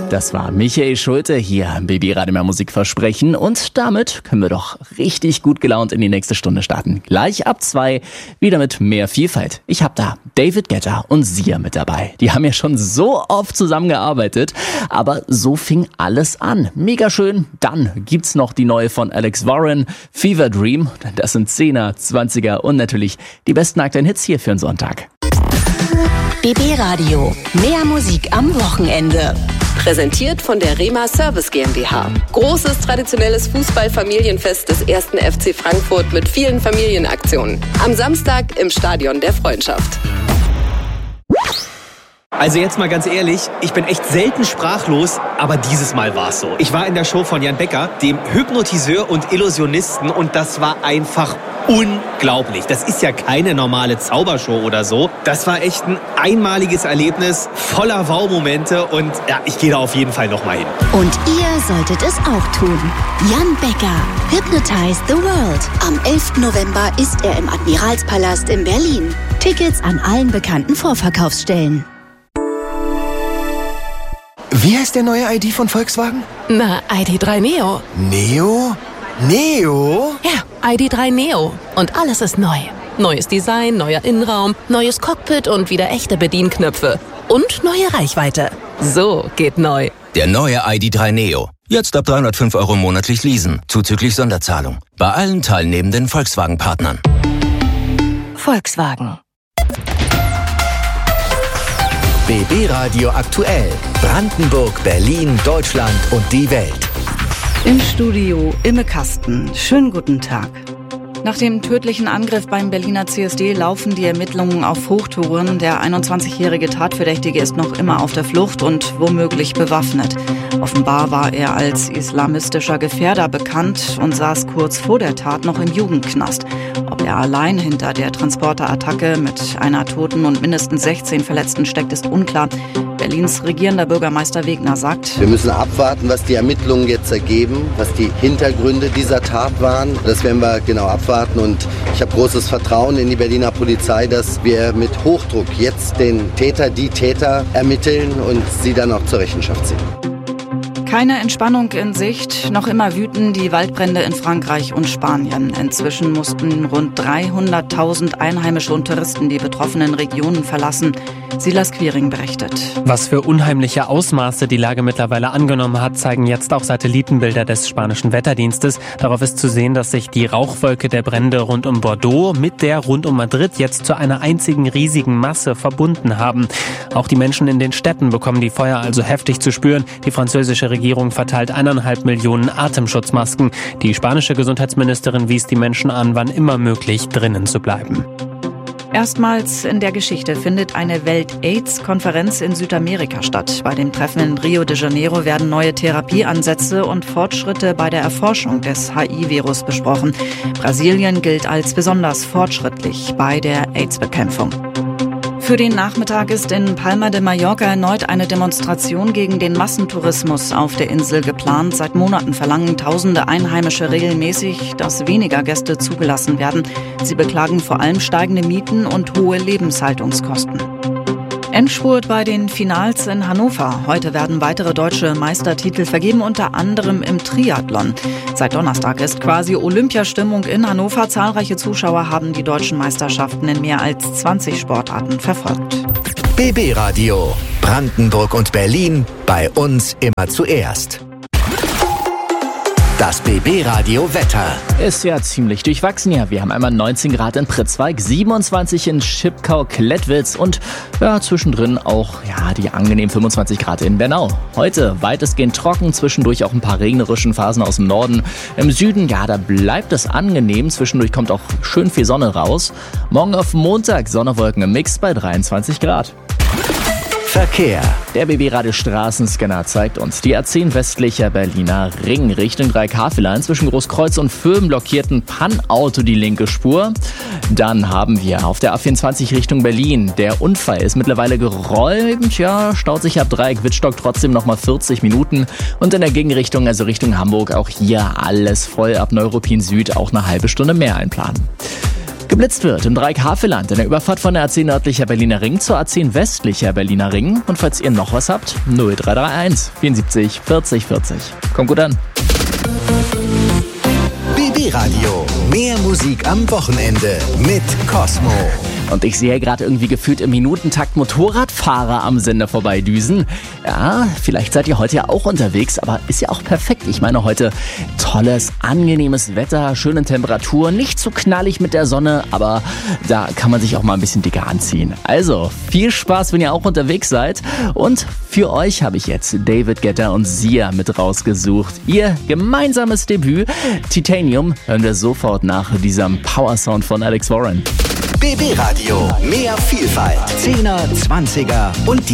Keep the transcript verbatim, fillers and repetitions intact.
Das war Michael Schulte hier im B B Radio Mehr Musik versprechen und damit können wir doch richtig gut gelaunt in die nächste Stunde starten. Gleich ab zwei wieder mit mehr Vielfalt. Ich habe da David Guetta und Sia mit dabei. Die haben ja schon so oft zusammengearbeitet, aber so fing alles an. Mega schön. Dann gibt's noch die neue von Alex Warren, Fever Dream. Das sind Zehner, Zwanziger und natürlich die besten aktuellen Hits hier für den Sonntag. B B Radio. Mehr Musik am Wochenende. Präsentiert von der Rema Service GmbH. Großes traditionelles Fußball-Familienfest des ersten F C Frankfurt mit vielen Familienaktionen. Am Samstag im Stadion der Freundschaft. Also jetzt mal ganz ehrlich, ich bin echt selten sprachlos, aber dieses Mal war es so. Ich war in der Show von Jan Becker, dem Hypnotiseur und Illusionisten, und das war einfach unglaublich. Das ist ja keine normale Zaubershow oder so. Das war echt ein einmaliges Erlebnis, voller Wow-Momente, und ja, ich gehe da auf jeden Fall nochmal hin. Und ihr solltet es auch tun. Jan Becker, Hypnotize the World. Am elften November ist er im Admiralspalast in Berlin. Tickets an allen bekannten Vorverkaufsstellen. Wie heißt der neue I D von Volkswagen? Na, I D drei Neo. Neo? Neo? Ja, I D drei Neo. Und alles ist neu. Neues Design, neuer Innenraum, neues Cockpit und wieder echte Bedienknöpfe. Und neue Reichweite. So geht neu. Der neue I D drei Neo. Jetzt ab dreihundertfünf Euro monatlich leasen, zuzüglich Sonderzahlung. Bei allen teilnehmenden Volkswagen-Partnern. Volkswagen. B B Radio aktuell. Brandenburg, Berlin, Deutschland und die Welt. Im Studio Imme Kasten. Schönen guten Tag. Nach dem tödlichen Angriff beim Berliner C S D laufen die Ermittlungen auf Hochtouren. Der einundzwanzigjährige Tatverdächtige ist noch immer auf der Flucht und womöglich bewaffnet. Offenbar war er als islamistischer Gefährder bekannt und saß kurz vor der Tat noch im Jugendknast. Ob er allein hinter der Transporterattacke mit einer Toten und mindestens sechzehn Verletzten steckt, ist unklar. Berlins regierender Bürgermeister Wegner sagt: Wir müssen abwarten, was die Ermittlungen jetzt ergeben, was die Hintergründe dieser Tat waren. Das werden wir genau abwarten, und ich habe großes Vertrauen in die Berliner Polizei, dass wir mit Hochdruck jetzt den Täter, die Täter ermitteln und sie dann auch zur Rechenschaft ziehen. Keine Entspannung in Sicht. Noch immer wüten die Waldbrände in Frankreich und Spanien. Inzwischen mussten rund dreihunderttausend Einheimische und Touristen die betroffenen Regionen verlassen. Silas Quiring berichtet. Was für unheimliche Ausmaße die Lage mittlerweile angenommen hat, zeigen jetzt auch Satellitenbilder des spanischen Wetterdienstes. Darauf ist zu sehen, dass sich die Rauchwolke der Brände rund um Bordeaux mit der rund um Madrid jetzt zu einer einzigen riesigen Masse verbunden haben. Auch die Menschen in den Städten bekommen die Feuer also heftig zu spüren. Die französische Regierung Die Regierung verteilt eineinhalb Millionen Atemschutzmasken. Die spanische Gesundheitsministerin wies die Menschen an, wann immer möglich drinnen zu bleiben. Erstmals in der Geschichte findet eine Welt-AIDS-Konferenz in Südamerika statt. Bei dem Treffen in Rio de Janeiro werden neue Therapieansätze und Fortschritte bei der Erforschung des H I-Virus besprochen. Brasilien gilt als besonders fortschrittlich bei der AIDS-Bekämpfung. Für den Nachmittag ist in Palma de Mallorca erneut eine Demonstration gegen den Massentourismus auf der Insel geplant. Seit Monaten verlangen tausende Einheimische regelmäßig, dass weniger Gäste zugelassen werden. Sie beklagen vor allem steigende Mieten und hohe Lebenshaltungskosten. Endspurt bei den Finals in Hannover. Heute werden weitere deutsche Meistertitel vergeben, unter anderem im Triathlon. Seit Donnerstag ist quasi Olympiastimmung in Hannover. Zahlreiche Zuschauer haben die deutschen Meisterschaften in mehr als zwanzig Sportarten verfolgt. B B Radio. Brandenburg und Berlin. Bei uns immer zuerst. Das B B Radio Wetter. Ist ja ziemlich durchwachsen hier. Wir haben einmal neunzehn Grad in Pritzwalk, siebenundzwanzig in Schipkau-Klettwitz und ja, zwischendrin auch ja, die angenehmen fünfundzwanzig Grad in Bernau. Heute weitestgehend trocken, zwischendurch auch ein paar regnerische Phasen aus dem Norden. Im Süden, ja, da bleibt es angenehm. Zwischendurch kommt auch schön viel Sonne raus. Morgen auf Montag Sonne-Wolken im Mix bei dreiundzwanzig Grad. Verkehr. Der B B-Radio Straßenscanner zeigt uns die A zehn westlicher Berliner Ring Richtung drei K-Fehler. Zwischen Großkreuz und Vöben blockierten Pan-Auto die linke Spur. Dann haben wir auf der A vierundzwanzig Richtung Berlin. Der Unfall ist mittlerweile geräumt. Ja, staut sich ab Dreieck Wittstock trotzdem nochmal vierzig Minuten. Und in der Gegenrichtung, also Richtung Hamburg, auch hier alles voll ab Neuruppin Süd auch eine halbe Stunde mehr einplanen. Geblitzt wird im drei K Land in der Überfahrt von der A zehn nördlicher Berliner Ring zur A zehn westlicher Berliner Ring. Und falls ihr noch was habt, null drei drei eins vierundsiebzig vierzig vierzig. Kommt gut an. B B Radio. Mehr Musik am Wochenende mit Cosmo. Und ich sehe gerade irgendwie gefühlt im Minutentakt Motorradfahrer am Sender vorbeidüsen. Ja, vielleicht seid ihr heute ja auch unterwegs, aber ist ja auch perfekt. Ich meine, heute tolles, angenehmes Wetter, schöne Temperaturen, nicht zu knallig mit der Sonne, aber da kann man sich auch mal ein bisschen dicker anziehen. Also, viel Spaß, wenn ihr auch unterwegs seid. Und für euch habe ich jetzt David Guetta und Sia mit rausgesucht. Ihr gemeinsames Debüt, Titanium, hören wir sofort nach diesem Power-Sound von Alex Warren. B B Radio. Mehr Vielfalt. Zehner, Zwanziger und